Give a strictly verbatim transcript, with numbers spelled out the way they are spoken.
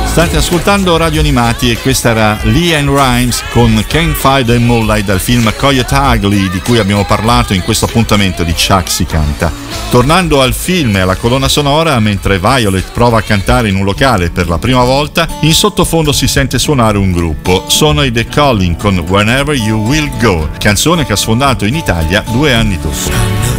State ascoltando Radio Animati e questa era LeAnn Rimes con Can't Fight the Moonlight dal film Coyote Ugly, di cui abbiamo parlato in questo appuntamento di Chuck si canta. Tornando al film e alla colonna sonora, mentre Violet prova a cantare in un locale per la prima volta, in sottofondo si sente suonare un gruppo. Sono i The Calling con Whenever You Will Go, canzone che ha sfondato in Italia due anni dopo.